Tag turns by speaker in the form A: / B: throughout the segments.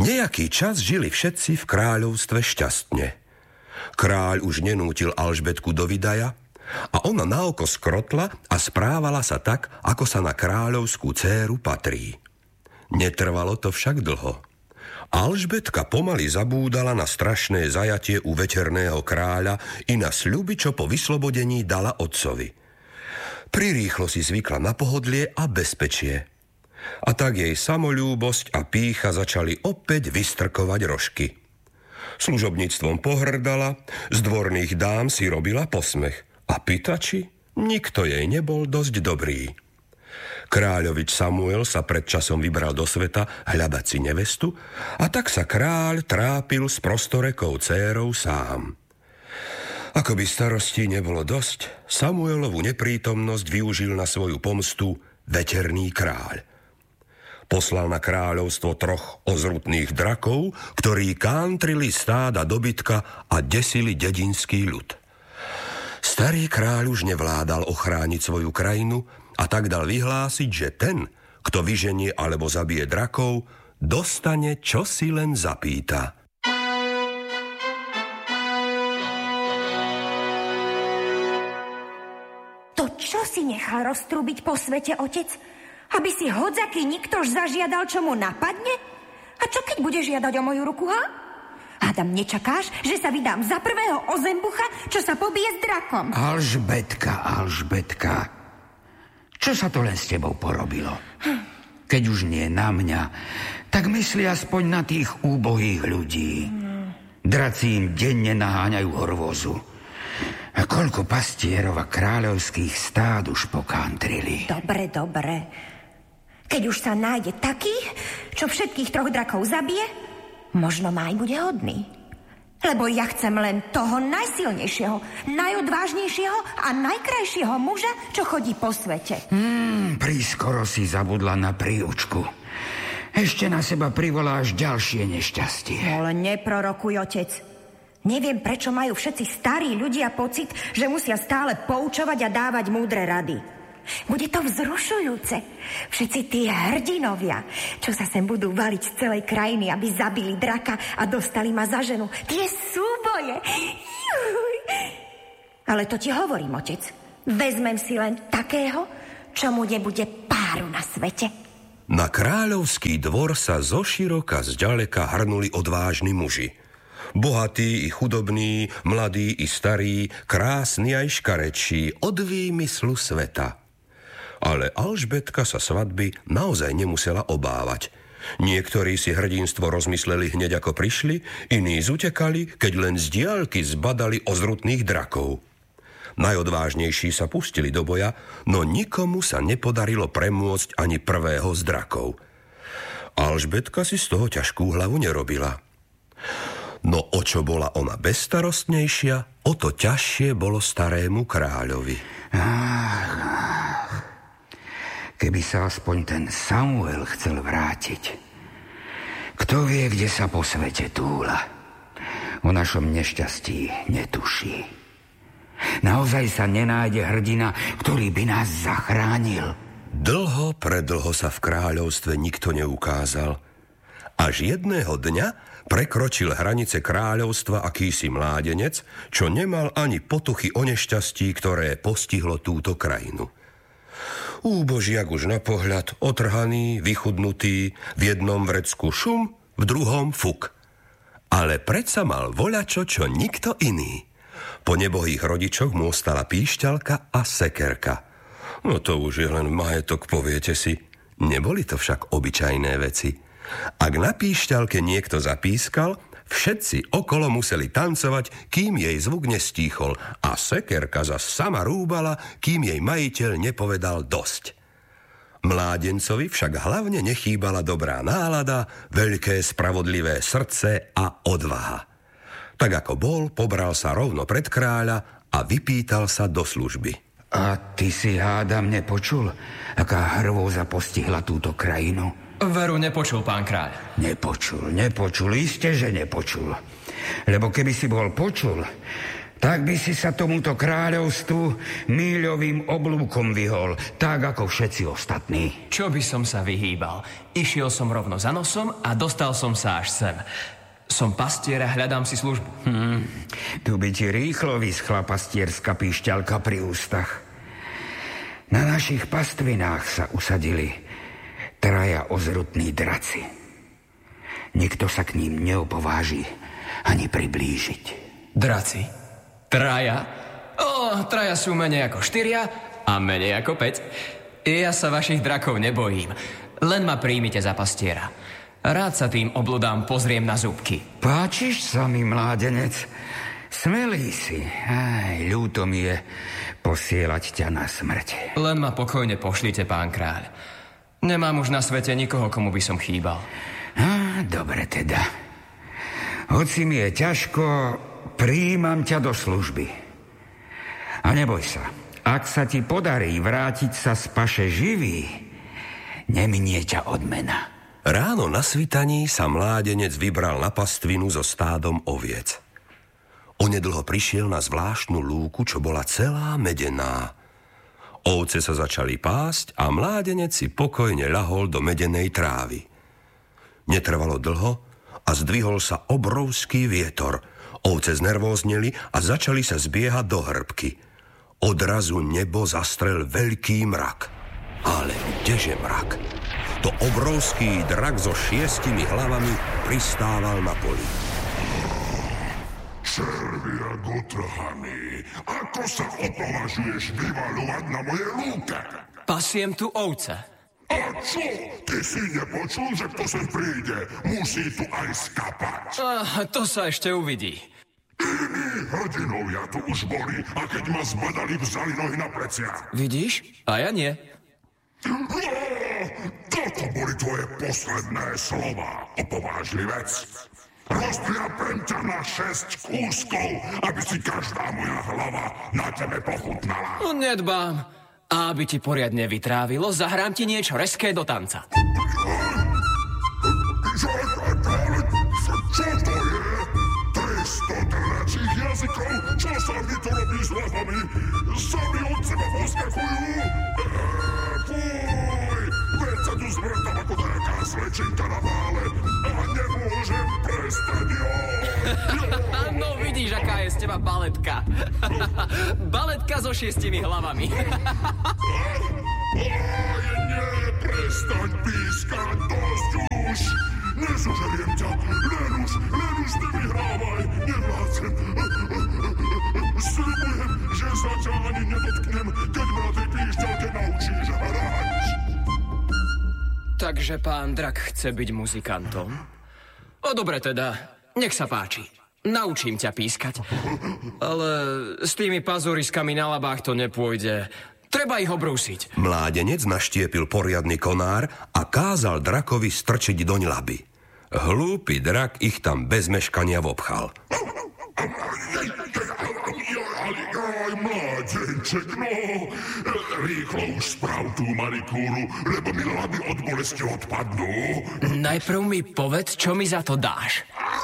A: Nejaký čas žili všetci v kráľovstve šťastne. Kráľ už nenútil Alžbetku do vydaja a ona na oko skrotla a správala sa tak, ako sa na kráľovskú dcéru patrí. Netrvalo to však dlho. Alžbetka pomaly zabúdala na strašné zajatie u večerného kráľa i na sľuby, čo po vyslobodení dala otcovi. Prirýchlo si zvykla na pohodlie a bezpečie. A tak jej samoľúbosť a pýcha začali opäť vystrkovať rožky. Služobníctvom pohrdala, z dvorných dám si robila posmech a pýtači, nikto jej nebol dosť dobrý. Kráľovič Samuel sa pred časom vybral do sveta hľadať si nevestu a tak sa kráľ trápil s prostorekou dcérou sám. Ako by starostí nebolo dosť, Samuelovu neprítomnosť využil na svoju pomstu večerný kráľ. Poslal na kráľovstvo 3 ozrutných drakov, ktorí kántrili stáda dobytka a desili dedinský ľud. Starý kráľ už nevládal ochrániť svoju krajinu a tak dal vyhlásiť, že ten, kto vyženie alebo zabije drakov, dostane, čo si len zapýta.
B: To čo si nechal roztrúbiť po svete, otec? Aby si hodzaký niktož zažiadal, čo mu napadne? A čo keď bude žiadať o moju ruku, ha? Hádam, nečakáš, že sa vydám za prvého ozembucha, čo sa pobije s drakom?
C: Alžbetka. Čo sa to len s tebou porobilo? Keď už nie na mňa, tak myslí aspoň na tých úbohých ľudí. Draci im denne naháňajú horvozu. A koľko pastierov a kráľovských stád už pokántrili.
B: Dobre. Keď už sa nájde taký, čo všetkých 3 drakov zabije, možno ma aj bude hodný. Lebo ja chcem len toho najsilnejšieho, najodvážnejšieho a najkrajšieho muža, čo chodí po svete.
C: Prískoro si zabudla na príučku. Ešte na seba privoláš ďalšie nešťastie.
B: Ale neprorokuj, otec. Neviem, prečo majú všetci starí ľudia pocit, že musia stále poučovať a dávať múdre rady. Bude to vzrušujúce. Všetci tí hrdinovia, čo sa sem budú valiť z celej krajiny, aby zabili draka a dostali ma za ženu. Tie súboje. Ale to ti hovorím, otec. Vezmem si len takého, čo mu nebude páru na svete.
A: Na kráľovský dvor sa zoširoka zďaleka hrnuli odvážni muži. Bohatí i chudobní, mladí i starí, krásni aj škarečí, od výmyslu sveta. Ale Alžbetka sa svadby naozaj nemusela obávať. Niektorí si hrdinstvo rozmysleli hneď ako prišli, iní zutekali, keď len z diaľky zbadali ozrutných drakov. Najodvážnejší sa pustili do boja, no nikomu sa nepodarilo premôcť ani prvého z drakov. Alžbetka si z toho ťažkú hlavu nerobila. No o čo bola ona bezstarostnejšia, o to ťažšie bolo starému kráľovi.
C: Keby sa aspoň ten Samuel chcel vrátiť. Kto vie, kde sa po svete túla? O našom nešťastí netuší. Naozaj sa nenájde hrdina, ktorý by nás zachránil.
A: Predlho sa v kráľovstve nikto neukázal. Až jedného dňa prekročil hranice kráľovstva akýsi mládenec, čo nemal ani potuchy o nešťastí, ktoré postihlo túto krajinu. Úbožiak už na pohľad, otrhaný, vychudnutý, v jednom vrecku šum, v druhom fuk. Ale predsa mal voľačo, čo nikto iný. Po nebohých rodičoch mu ostala píšťalka a sekerka. No to už je len majetok, poviete si. Neboli to však obyčajné veci. Ak na píšťalke niekto zapískal, všetci okolo museli tancovať, kým jej zvuk nestíchol a sekerka zas sama rúbala, kým jej majiteľ nepovedal dosť. Mládencovi však hlavne nechýbala dobrá nálada, veľké spravodlivé srdce a odvaha. Tak ako bol, pobral sa rovno pred kráľa a vypýtal sa do služby.
C: A ty si, hádam, nepočul, aká hrôza postihla túto krajinu?
D: Veru nepočul, pán kráľ.
C: Nepočul, isté, že nepočul. Lebo keby si bol počul, tak by si sa tomuto kráľovstvu míľovým oblúkom vyhol, tak ako všetci ostatní.
D: Čo by som sa vyhýbal? Išiel som rovno za nosom a dostal som sa až sem. Som pastier a hľadám si službu.
C: Tu by ti rýchlo vyschla pastierská píšťalka pri ústach. Na našich pastvinách sa usadili traja ozrutní draci. Nikto sa k ním neopováži ani priblížiť.
D: Draci? Traja? Traja sú menej ako 4 a menej ako 5. Ja sa vašich drakov nebojím. Len ma príjmite za pastiera. Rád sa tým obludám pozriem na zúbky.
C: Páčiš sa mi, mládenec? Smelý si. Aj, ľúto mi je posielať ťa na smrť.
D: Len ma pokojne pošlite, pán kráľ. Nemám už na svete nikoho, komu by som chýbal.
C: Dobre teda. Hoci mi je ťažko, prijímam ťa do služby. A neboj sa, ak sa ti podarí vrátiť sa z paše živý, neminie ťa odmena.
A: Ráno na svitaní sa mládenec vybral na pastvinu so stádom oviec. Onedlho prišiel na zvláštnu lúku, čo bola celá medená. Ovce sa začali pásť a mládenec si pokojne ľahol do medenej trávy. Netrvalo dlho a zdvihol sa obrovský vietor. Ovce znervózneli a začali sa zbiehať do hŕbky. Odrazu nebo zastrel veľký mrak. Ale kdeže mrak? To obrovský drak so 6 hlavami pristával na poli.
E: Červia gotrhaný, ako sa opovažuješ vyvaľovať na moje lúke?
D: Pasiem tu ovce.
E: A čo? Ty si nepočul, že kto sem príde, musí tu aj skapať.
D: To sa ešte uvidí.
E: Iní hrdinovia tu už boli a keď ma zbadali, vzali nohy na plecia.
D: Vidíš? A ja nie.
E: Toto boli tvoje posledné slova, opovážlivec. Roztriapem ťa na 6 kúskov, aby si každá moja hlava na tebe pochutnala.
D: Nedbám. A aby ti poriadne vytrávilo, zahrám ti niečo rezké do tanca.
E: Čo to je? 300 dracích jazykov? Čo sa mi to robí s hlavami? Sami od seba poskakujú? Fuj! Veď sa tu zvrtám ako nejaká slečinka na vále a nemôžem prestať, jo!
D: No vidíš, aká je z teba baletka. Baletka so 6 hlavami.
E: Nie, prestaň pískať, dosť už! Nezožeriem ťa, len už nevyhrávaj, nevládzem. Sľubujem, že sa ťa ani nedotknem, keď ma tej píšťalke naučíš hrať.
D: Takže pán drak chce byť muzikantom? Dobre teda, nech sa páči. Naučím ťa pískať. Ale s tými pazuriskami na labách to nepôjde. Treba ich obrúsiť.
A: Mládenec naštiepil poriadny konár a kázal drakovi strčiť doň laby. Hlúpy drak ich tam bez meškania vobchal.
E: Aj, mládenček, no. Rýchlo už správ tú manikúru, lebo mi laby od bolesti odpadnú.
D: Najprv mi povedz, čo mi za to dáš.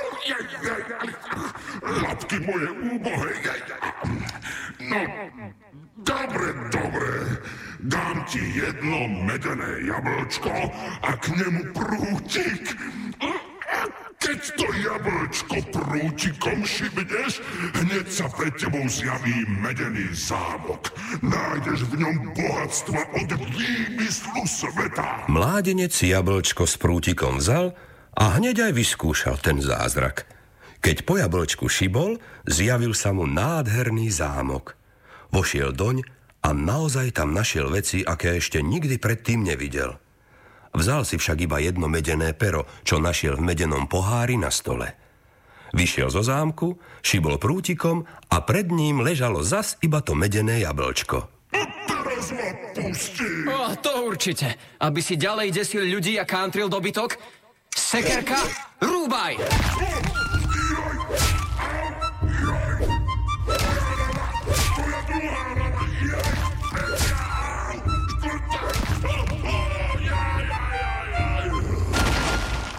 E: Labky moje úbohé. No, dobre. Dám ti jedno medené jablčko a k nemu prútik. Keď to jablčko prútikom šibneš, hneď sa pred tebou zjaví medený zámok. Nájdeš v ňom bohatstva od výmyslu sveta.
A: Mládenec si jablčko s prútikom vzal a hneď aj vyskúšal ten zázrak. Keď po jablčku šibol, zjavil sa mu nádherný zámok. Vošiel doň a naozaj tam našiel veci, aké ešte nikdy predtým nevidel. Vzal si však iba jedno medené pero, čo našiel v medenom pohári na stole. Vyšiel zo zámku, šibol prútikom a pred ním ležalo zas iba to medené jablčko.
E: Teraz ma pustí.
D: To určite. Aby si ďalej desil ľudí a kántril dobytok. Sekerka, rúbaj!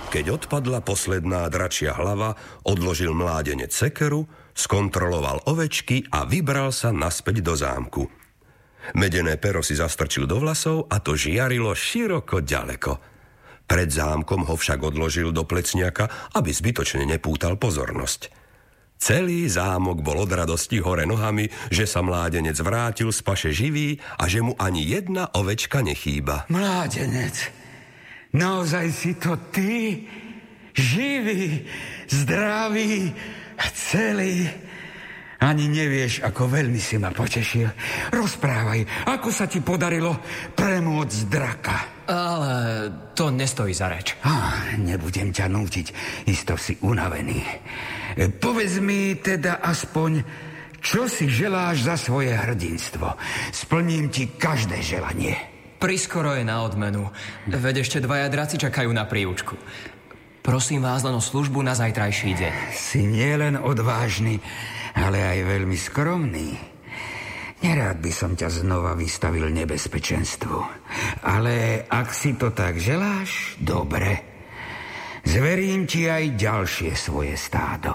A: Keď odpadla posledná dračia hlava, odložil mládenec sekeru, skontroloval ovečky a vybral sa naspäť do zámku. Medené pero si zastrčil do vlasov a to žiarilo široko ďaleko. Pred zámkom ho však odložil do plecňaka, aby zbytočne nepútal pozornosť. Celý zámok bol od radosti hore nohami, že sa mládenec vrátil z paše živý a že mu ani jedna ovečka nechýba.
C: Mládenec, naozaj si to ty? Živý, zdravý, celý? Ani nevieš, ako veľmi si ma potešil. Rozprávaj, ako sa ti podarilo premôcť draka.
D: Ale to nestojí za reč.
C: Nebudem ťa nútiť, isto si unavený. Povedz mi teda aspoň, čo si želáš za svoje hrdinstvo. Splním ti každé želanie.
D: Priskoro je na odmenu. Veď ešte 2 draci čakajú na príučku. Prosím vás len o službu na zajtrajší deň.
C: Si nielen odvážny, ale aj veľmi skromný. Nerád by som ťa znova vystavil nebezpečenstvu. Ale ak si to tak želáš, dobre. Zverím ti aj ďalšie svoje stádo.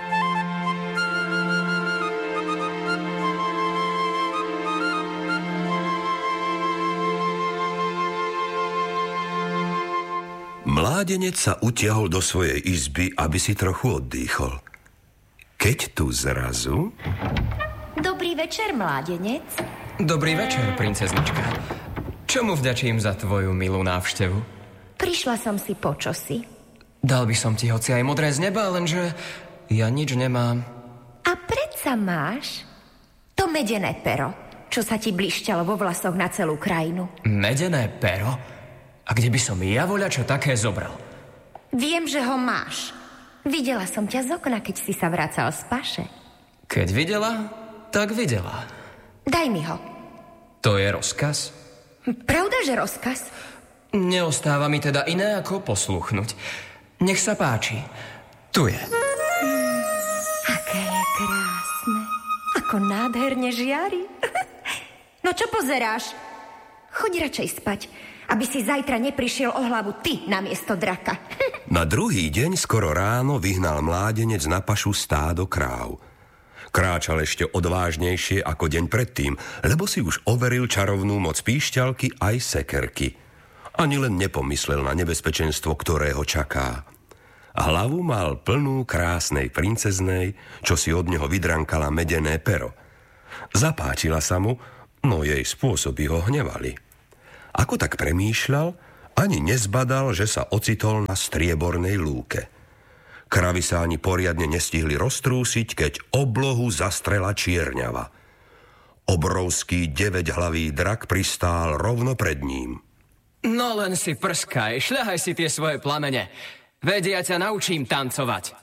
A: Mládenec sa utiahol do svojej izby, aby si trochu oddychol. Keď tu zrazu...
B: Dobrý večer, mládenec.
D: Dobrý večer, princeznička. Čomu vďačím za tvoju milú návštevu?
B: Prišla som si po čosi.
D: Dal by som ti hoci aj modré z neba, lenže ja nič nemám.
B: A predsa máš to medené pero, čo sa ti blišťalo vo vlasoch na celú krajinu.
D: Medené pero? A kde by som ja voľačo také zobral?
B: Viem, že ho máš. Videla som ťa z okna, keď si sa vracal z paše.
D: Keď videla, tak videla.
B: Daj mi ho.
D: To je rozkaz?
B: Pravda, že rozkaz?
D: Neostáva mi teda iné ako posluchnúť. Nech sa páči. Tu je.
B: Aké je krásne. Ako nádherne žiari. No čo pozeráš? Choď radšej spať, aby si zajtra neprišiel o hlavu ty namiesto draka.
A: Na druhý deň skoro ráno vyhnal mládenec na pašu stádo kráv. Kráčal ešte odvážnejšie ako deň predtým, lebo si už overil čarovnú moc píšťalky aj sekerky. Ani len nepomyslel na nebezpečenstvo, ktoré ho čaká. Hlavu mal plnú krásnej princeznej, čo si od neho vydrankala medené pero. Zapáčila sa mu, no jej spôsoby ho hnevali. Ako tak premýšľal, ani nezbadal, že sa ocitol na striebornej lúke. Kravy sa ani poriadne nestihli roztrúsiť, keď oblohu zastrela čierňava. Obrovský 9-hlavý drak pristál rovno pred ním.
D: No len si prskaj, šľahaj si tie svoje plamene. Veď ja ťa naučím tancovať.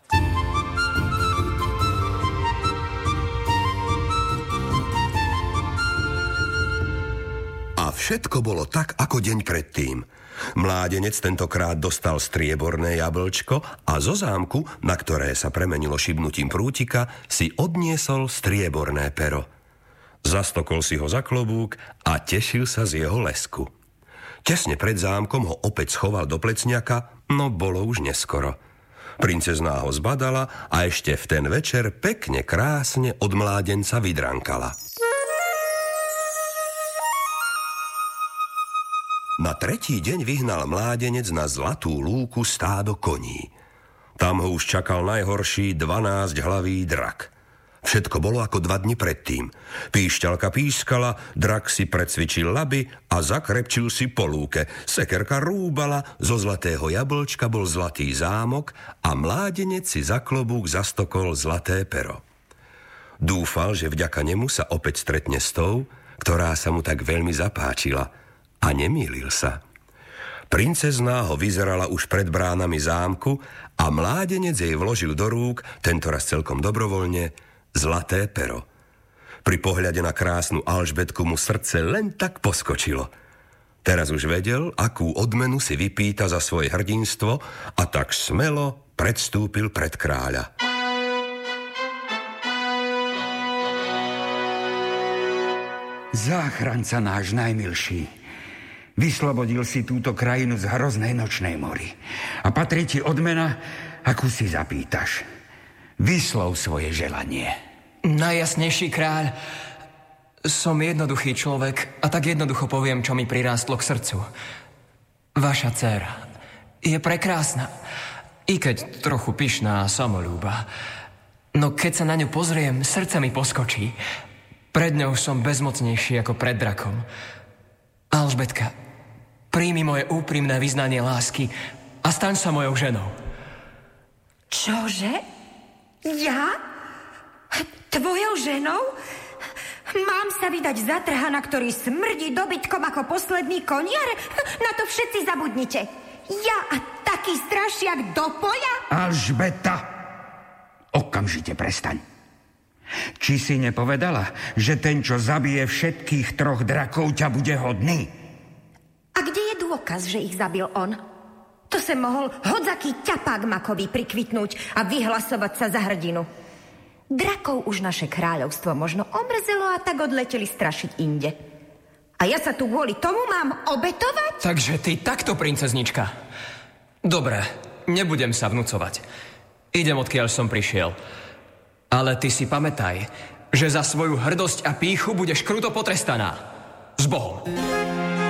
A: A všetko bolo tak, ako deň predtým. Mládenec tentokrát dostal strieborné jablčko a zo zámku, na ktoré sa premenilo šibnutím prútika, si odniesol strieborné pero. Zastokol si ho za klobúk a tešil sa z jeho lesku. Tesne pred zámkom ho opäť schoval do plecňaka, no bolo už neskoro. Princezná ho zbadala a ešte v ten večer pekne krásne od mládenca vydrankala. Na tretí deň vyhnal mládenec na zlatú lúku stádo koní. Tam ho už čakal najhorší 12-hlavý drak. Všetko bolo ako 2 dni predtým. Píšťalka pískala, drak si precvičil laby a zakrepčil si po lúke. Sekerka rúbala, zo zlatého jablčka bol zlatý zámok a mládenec si za klobúk zastokol zlaté pero. Dúfal, že vďaka nemu sa opäť stretne s tou, ktorá sa mu tak veľmi zapáčila. A nemýlil sa. Princezná ho vyzerala už pred bránami zámku a mládenec jej vložil do rúk, tentoraz celkom dobrovoľne, zlaté pero. Pri pohľade na krásnu Alžbetku mu srdce len tak poskočilo. Teraz už vedel, akú odmenu si vypýta za svoje hrdinstvo a tak smelo predstúpil pred kráľa.
C: Záchranca náš najmilší, Vyslobodil si túto krajinu z hroznej nočnej mory. A patrí ti odmena, akú si zapýtaš. Vyslov svoje želanie.
D: Najjasnejší kráľ, som jednoduchý človek a tak jednoducho poviem, čo mi prirástlo k srdcu. Vaša dcéra je prekrásna, i keď trochu pyšná a samolúba. No keď sa na ňu pozriem, srdce mi poskočí. Pred ňou som bezmocnejší ako pred drakom. Alžbetka, príjmi moje úprimné vyznanie lásky a staň sa mojou ženou.
B: Čože? Ja? Tvojou ženou? Mám sa vydať za trhana, ktorý smrdí dobytkom ako posledný koniar? Na to všetci zabudnite. Ja a taký strašiak do poľa?
C: Alžbeta, okamžite prestaň. Či si nepovedala, že ten, čo zabije všetkých 3 drakov, ťa bude hodný?
B: A kde je dôkaz, že ich zabil on? To sa mohol hodzaký ťapák makový prikvitnúť a vyhlasovať sa za hrdinu. Drakov už naše kráľovstvo možno omrzelo a tak odleteli strašiť inde. A ja sa tu kvôli tomu mám obetovať?
D: Takže ty takto, princeznička. Dobre, nebudem sa vnúcovať. Idem, odkiaľ som prišiel. Ale ty si pamätaj, že za svoju hrdosť a pýchu budeš kruto potrestaná. S Bohom.